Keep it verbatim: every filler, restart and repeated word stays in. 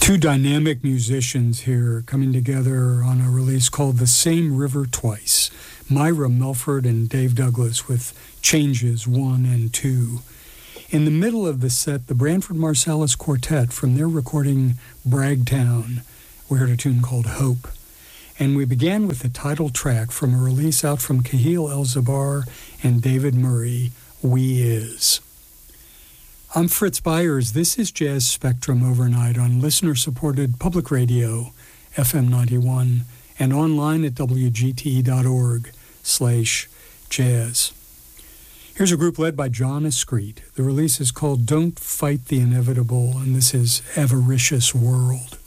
Two dynamic musicians here coming together on a release called The Same River Twice. Myra Melford and Dave Douglas with Changes one and two. In the middle of the set, the Branford Marsalis Quartet from their recording Bragtown. We heard a tune called Hope. And we began with the title track from a release out from Kahil El-Zabar and David Murray, We Is. I'm Fritz Byers. This is Jazz Spectrum Overnight on listener-supported public radio, F M ninety-one, and online at W G T E dot org slash jazz. Here's a group led by John Escrete. The release is called Don't Fight the Inevitable, and this is Avaricious World.